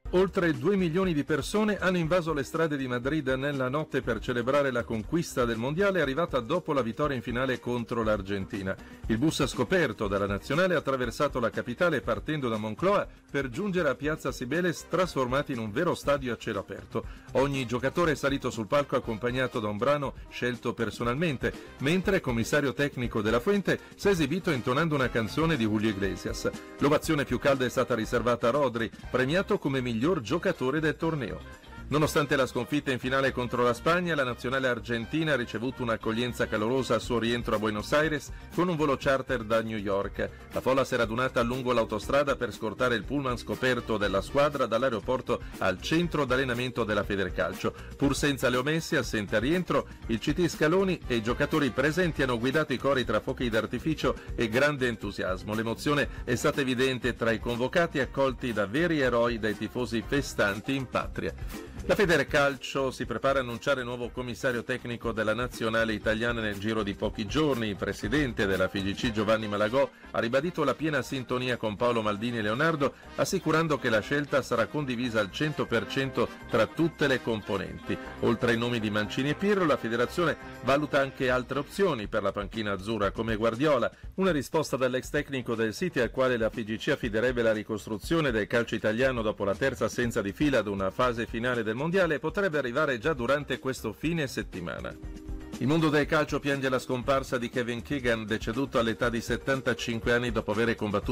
Oltre 2 milioni di persone hanno invaso le strade di Madrid nella notte per celebrare la conquista del mondiale arrivata dopo la vittoria in finale contro l'Argentina. Il bus scoperto dalla nazionale ha attraversato la capitale partendo da Moncloa per giungere a Piazza Cibeles, trasformati in un vero stadio a cielo aperto. Ogni giocatore è salito sul palco accompagnato da un brano scelto personalmente, mentre il commissario tecnico della Fuente si è esibito intonando una canzone di Julio Iglesias. L'ovazione più calda è stata riservata a Rodri, premiato come miglior giocatore del torneo. Nonostante la sconfitta in finale contro la Spagna, la nazionale argentina ha ricevuto un'accoglienza calorosa al suo rientro a Buenos Aires con un volo charter da New York. La folla si è radunata lungo l'autostrada per scortare il pullman scoperto della squadra dall'aeroporto al centro d'allenamento della Federcalcio. Pur senza Leo Messi, assente al rientro, il CT Scaloni e i giocatori presenti hanno guidato i cori tra fuochi d'artificio e grande entusiasmo. L'emozione è stata evidente tra i convocati accolti da veri eroi dai tifosi festanti in patria. La Federcalcio si prepara a annunciare il nuovo commissario tecnico della nazionale italiana nel giro di pochi giorni. Il presidente della FIGC Giovanni Malagò ha ribadito la piena sintonia con Paolo Maldini e Leonardo, assicurando che la scelta sarà condivisa al 100% tra tutte le componenti. Oltre ai nomi di Mancini e Pirlo, la federazione valuta anche altre opzioni per la panchina azzurra, come Guardiola, una risposta dall'ex tecnico del City al quale la FIGC affiderebbe la ricostruzione del calcio italiano dopo la terza assenza di fila ad una fase finale del mondiale potrebbe arrivare già durante questo fine settimana. Il mondo del calcio piange la scomparsa di Kevin Keegan, deceduto all'età di 75 anni dopo aver combattuto